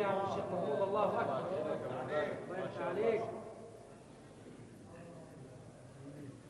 يا عم الشيخ محمود، الله اكبر. الله يفتح عليك.